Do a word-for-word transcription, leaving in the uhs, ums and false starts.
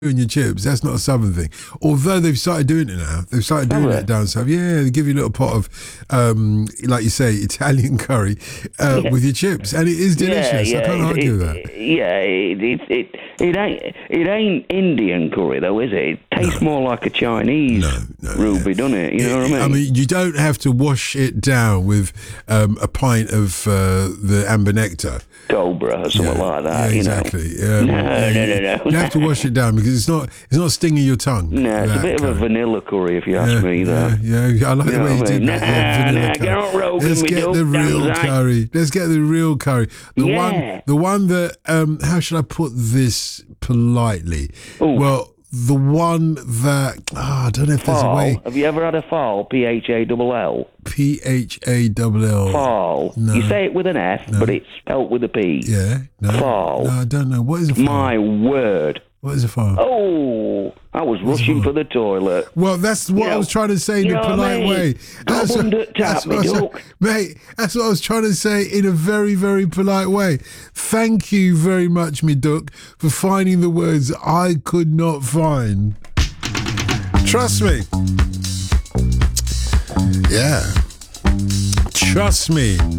and your chips, that's not a southern thing. Although they've started doing it now. They've started doing Oh, it down south. Yeah, they give you a little pot of, um, like you say, Italian curry uh, Yeah. with your chips, and it is delicious. Yeah, yeah, I can't it, argue it, with that. Yeah, it, it it it ain't it ain't Indian curry though, is it? It tastes No. more like a Chinese No, no, ruby, yeah. doesn't it? You know what I mean? I mean, you don't have to wash it down with um, a pint of uh, the amber nectar. Cobra or something Yeah, like that. yeah, you know? exactly. Um, No, yeah, no, you- no, no. You have to wash it down because it's not it's not stinging your tongue. No, it's a that bit of a curry. vanilla curry, if you ask Yeah, me. yeah, Though. yeah, yeah. I like You the know way you what I did mean? that. Yeah, Nah, vanilla nah, curry. get on Rogan Let's with get your the real damn curry. Let's get the real curry. The Yeah. one, the one that. Um, how should I put this politely? Ooh. Well, the one that. Ah, I don't know if there's a Fall. way. Have you ever had a fall? P H A L L. P H A L L. Fall. No. You say it with an F, but it's spelt with a P. Yeah. No. Fall. No, I don't know. What is a fall? My word. What is a fall? Oh, I was rushing for the toilet. Well, that's what You I was know- trying to say in you a know what I polite mean? way. That's Gobbund what, it tap, that's me what I was, duck. mate, that's what I was trying to say in a very, very polite way. Thank you very much, me duck, for finding the words I could not find. Trust me. Yeah. Trust me.